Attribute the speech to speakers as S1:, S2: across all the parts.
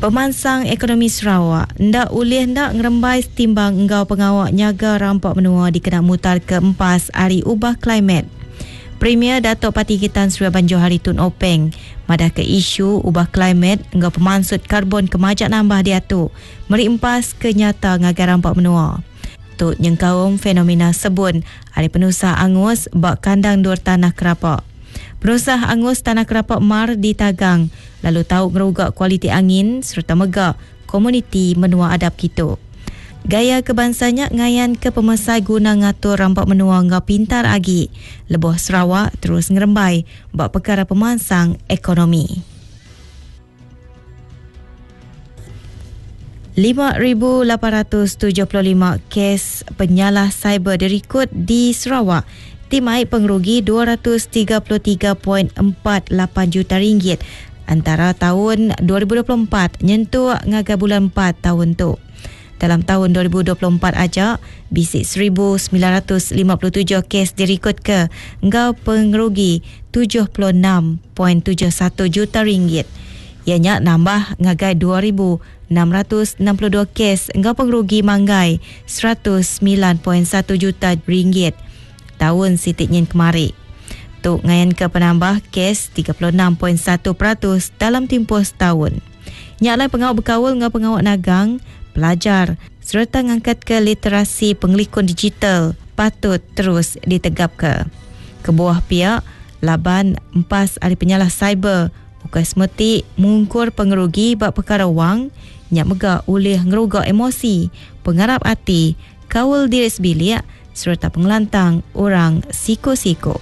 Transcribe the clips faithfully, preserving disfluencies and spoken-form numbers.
S1: Pemansang Ekonomi Sarawak ndak ulih ndak ngerembai setimbang engkau pengawak nyaga rampak menua dikena mutar ke empas hari ubah klimat. Premier Datuk Patikitan Suria Banjo Hari Tun Openg madah ke isu ubah klimat engkau pemansut karbon kemajak nambah diatur meri empas ke nyata ngagai rampak menua. Tuk nyengkawum fenomena sebun hari penusah angus bak kandang dur tanah kerapak. Penusah angus tanah kerapak mar di Tagang lalu tahu merugak kualiti angin serta megak komuniti menua adab kita. Gaya kebangsanya ngayan ke pemesai guna ngatur rampak menua ngau pintar agi. Lebuh Sarawak terus ngerembai bak perkara pemansang ekonomi. lima ribu lapan ratus tujuh puluh lima kes penyalah cyber direkod di Sarawak. Timai pengerugi dua ratus tiga puluh tiga perpuluhan empat lapan juta ringgit antara tahun dua ribu dua puluh empat nyentuh ngagai bulan empat tahun tu. Dalam tahun dua ribu dua puluh empat aja, bisik seribu sembilan ratus lima puluh tujuh kes direkod ke ngau pengerugi tujuh puluh enam perpuluhan tujuh satu juta ringgit. Ianya nambah ngagai dua ribu enam ratus enam puluh dua kes ngau pengerugi manggai seratus sembilan perpuluhan satu juta ringgit. Tahun sitiknya kemari. Tuk ngayan ke penambah kes tiga puluh enam perpuluhan satu peratus dalam tempoh setahun. Nyaklai pengawak berkawal dengan pengawak nagang, pelajar serta ngangkat ke literasi pengelikun digital patut terus ditegap ke. Kebuah pihak, laban empas ahli penyalah cyber bukan semeti mengukur pengerugi bak perkara wang, nyak megak ulih ngerugak emosi, pengarap hati, kawal diri sebilik serta pengelantang orang siko-siko.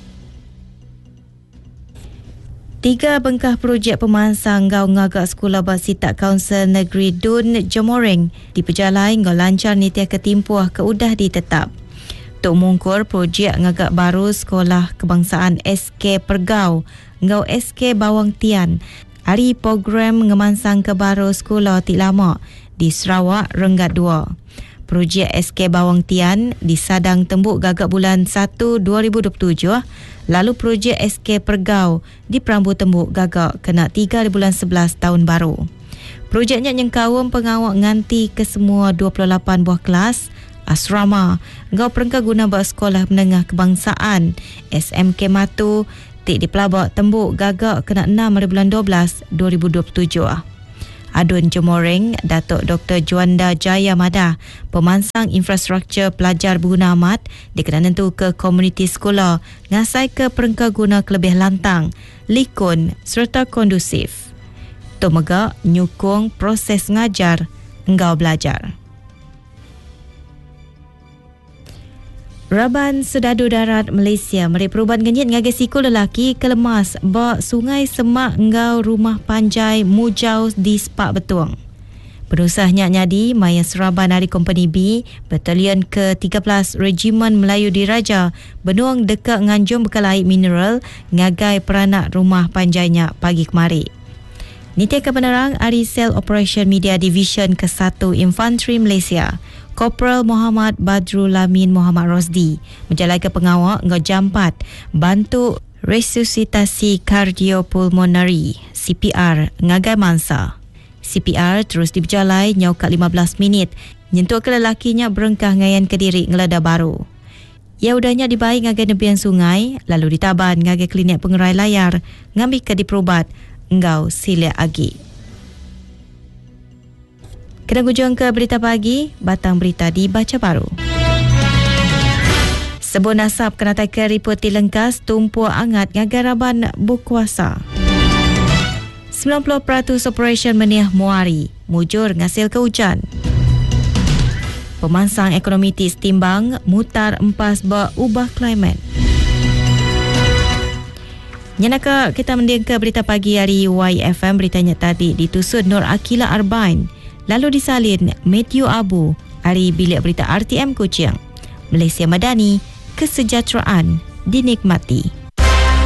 S1: Tiga bengkah projek pemansang ngau ngagak sekolah basitak Kaunsil Negeri Dun Jomoreng diperjalai ngau lancar nitia ketimpuah keudah ditetap. Tok mungkur projek ngagak baru sekolah kebangsaan S K Pergau ngau S K Bawang Tian. Hari program ngemansang ke baru sekolah tik lama di Sarawak Renggat dua. Projek S K Bawang Tian disadang tembuk gagak bulan satu dua ribu dua puluh tujuh, lalu projek S K Pergau diperambu tembuk gagak kena tiga di bulan sebelas tahun baru. Projeknya nyengkawum pengawak nganti ke semua dua puluh lapan buah kelas asrama ngau perengka guna bak sekolah menengah kebangsaan S M K Matu tik di pelabak tembuk gagak kena enam di bulan dua belas dua ribu dua puluh tujuh. Adun Jomoreng, Datuk Doktor Juanda Jaya Madah, pemansang infrastruktur pelajar berguna amat dikena nentu ke komuniti sekolah ngasai ke perengka guna kelebih lantang, likun serta kondusif. Tomega nyukung proses ngajar engkau belajar. Raban Sedadu Darat Malaysia meri perubahan genyit ngagai siku lelaki kelemas bak sungai semak engau rumah panjai mujau di Sepak Betuang. Penusahnya nyadi Maya Seraban dari Kompani B, Batalion ke tiga belas Regimen Melayu Diraja, benuang dekat Nganjung bekal air mineral ngagai peranak rumah panjainya pagi kemari. Nitia Kebenaran Ari Sel Operation Media Division ke satu Infantry Malaysia, Korporal Muhammad Badrul Amin Muhammad Rosdi menjalai ke pengawak ngau jampat bantu resusitasi kardiopulmonari C P R ngagai mansa. C P R terus diberjalai nyau kat lima belas minit nyentuh ke lelakinya berengkah ngayan ke diri ngelada baru. Ia udahnya dibaik ngagai nebian sungai lalu ditaban ngagai klinik pengerai layar ngambil ke diperubat engau sila agi. Kena hujung ke berita pagi, batang berita dibaca baru. Sebun asap kena taika report dilengkas tumpuak angat ngagaraban berkuasa. sembilan puluh peratus operasi meniah muari, mujur ngasil ke hujan. Pemansang ekonomi tis timbang, mutar empas ba ubah klimat. Nyanaka kita mendiang ke berita pagi hari Y F M, beritanya tadi ditusud Nur Akila Arbain. Lalu disalin Matthew Abu dari bilik berita R T M Kuching. Malaysia Madani, kesejahteraan dinikmati.